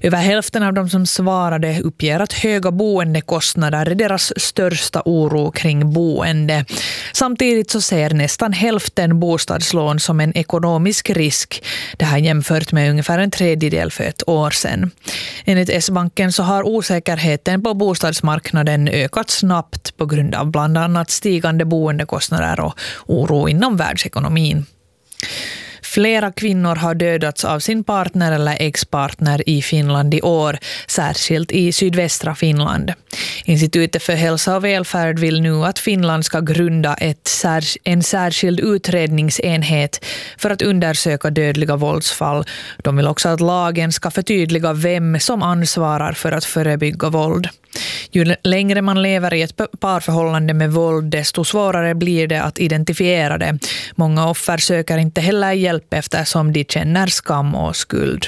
Över hälften av de som svarade uppger att höga boendekostnader är deras största oro kring boende. Samtidigt så ser nästan hälften bostadslån som en ekonomisk risk. Det här jämfört med ungefär en tredjedel för ett år sedan. Enligt S-banken så har osäkerheten på bostadsmarknaden ökat snabbt på grund av bland annat stigande boendekostnader och oro inom världsekonomin. Flera kvinnor har dödats av sin partner eller ex-partner i Finland i år, särskilt i sydvästra Finland. Institutet för hälsa och välfärd vill nu att Finland ska grunda en särskild utredningsenhet för att undersöka dödliga våldsfall. De vill också att lagen ska förtydliga vem som ansvarar för att förebygga våld. Ju längre man lever i ett parförhållande med våld, desto svårare blir det att identifiera det. Många offer söker inte heller hjälp eftersom de känner skam och skuld.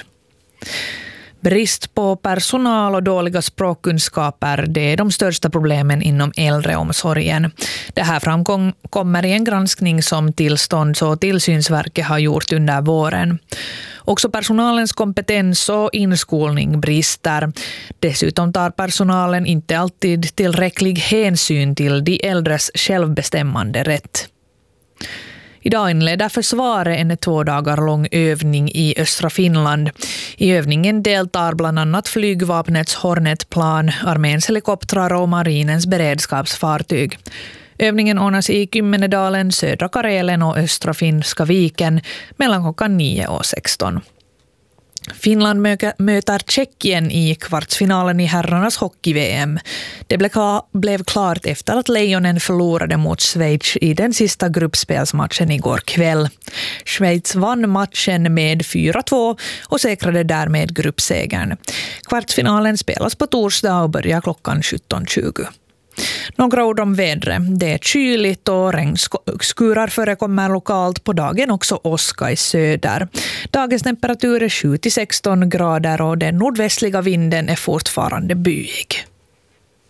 Brist på personal och dåliga språkkunskaper, det är de största problemen inom äldreomsorgen. Det här framkommer i en granskning som Tillstånds- och tillsynsverket har gjort under våren. Också personalens kompetens och inskolning brister. Dessutom tar personalen inte alltid tillräcklig hänsyn till de äldres självbestämmande rätt. Idag inleder försvaret en 2 dagar lång övning i östra Finland. I övningen deltar bland annat flygvapnets Hornet-plan, arméns helikoptrar och marinens beredskapsfartyg. Övningen ordnas i Kymmenedalen, södra Karelen och östra Finska viken mellan klockan 9 och 16. Finland möter Tjeckien i kvartsfinalen i herrarnas hockey-VM. Det blev klart efter att Lejonen förlorade mot Schweiz i den sista gruppspelsmatchen igår kväll. Schweiz vann matchen med 4-2 och säkrade därmed gruppsegern. Kvartsfinalen spelas på torsdag och börjar klockan 17:20. Några ord om vädret. Det är kyligt och regnskurar förekommer lokalt, på dagen också åska i söder. Dagens temperatur är 7-16 grader och den nordvästliga vinden är fortfarande byig.